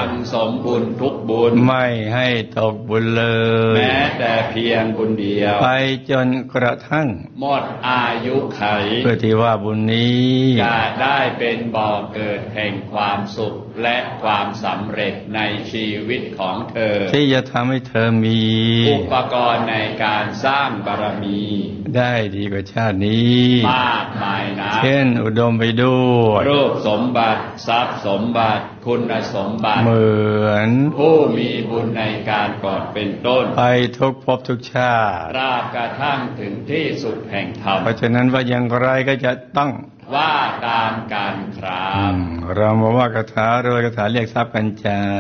งสมบุญทุกบุญไม่ให้ตกบุญเลยแม้แต่เพียงบุญเดียวไปจนกระทั่งหมดอายุไขเพื่อที่ว่าบุญนี้จะได้เป็นบ่อเกิดแห่งความสุขและความสำเร็จในชีวิตของเธอที่จะทำให้เธอมีอุปกรณ์ในการสร้างบารมีได้ดีกว่าชาตินี้มากมายนะเช่นอุดมไปด้วยรูปสมบัติทรัพย์สมบัติคุณสมบัติเหมือนผู้มีบุญในการก่อนเป็นต้นไปทุกภพทุกชาติราบกระทั่งถึงที่สุดแห่งธรรมเพราะฉะนั้นว่าอย่างไรก็จะต้องว่าตามการครับเรามาว่าคาถารวยคาถาเรียกทรัพย์กันจ้า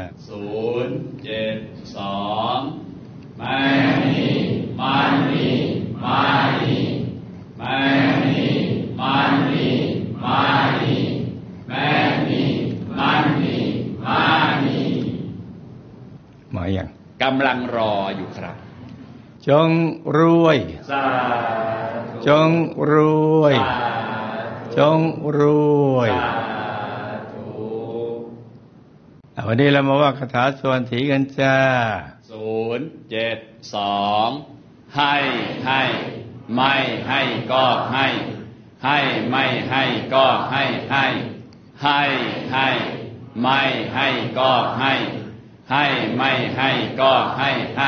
072ไม่มีมันมีมานีไม่มีมันมีมานีไม่มีมันมีมานีมาอย่างกำลังรออยู่ครับจงรวยจงรวยจงรวยวันนี้เรามาว่าคาถาส่วนถีกันจ้า 072ให้ไม่ให้ก็ให้ไม่ให้ก็ให้ไม่ให้ก็ให้ไม่ให้ก็ให้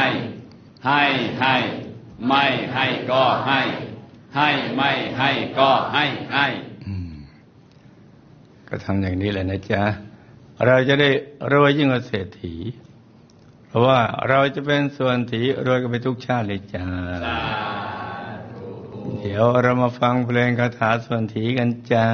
ไม่ให้ก็ให้ไม่ให้ก็ให้ก็ทำอย่างนี้แหละนะจ๊ะเราจะได้รวยยิ่งกว่าเศรษฐีเพราะว่าเราจะเป็นส่วนถีรวยกันไปทุกชาติเลยจ้าเดี๋ยวเรามาฟังเพลงคาถาส่วนถีกันจ้า